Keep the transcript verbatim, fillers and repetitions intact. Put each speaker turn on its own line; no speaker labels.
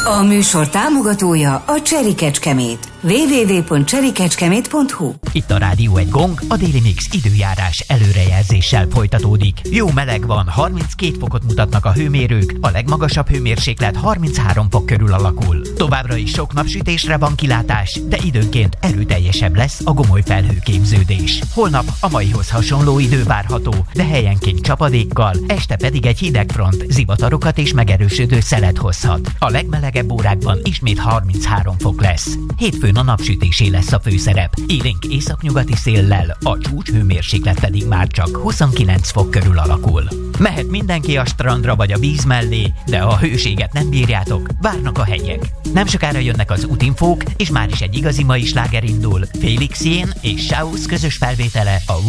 A műsor támogatója a Cseri Kecskemét. double-u double-u double-u pont cseri kecskemét pont hu.
Itt a Rádió egy Gong, a Déli Mix időjárás előrejelzéssel folytatódik. Jó meleg van, harminckét fokot mutatnak a hőmérők, a legmagasabb hőmérséklet harminchárom fok körül alakul. Továbbra is sok napsütésre van kilátás, de időnként erőteljesebb lesz a gomoly felhőképződés. Holnap a maihoz hasonló idő várható, de helyenként csapadékkal, este pedig egy hideg front zivatarokat és megerősödő szelet hozhat. A legmelegebb órákban ismét harminchárom fok lesz. Hétfőn a napsütésé lesz a főszerep, élénk északnyugati széllel, a csúcs hőmérséklet pedig már csak huszonkilenc fok körül alakul. Mehet mindenki a strandra vagy a víz mellé, de ha a hőséget nem bírjátok, várnak a hegyek. Nem sokára jönnek az útinfók, és már is egy igazi mai sláger indul. Félix Jén és Sáusz közös felvétele a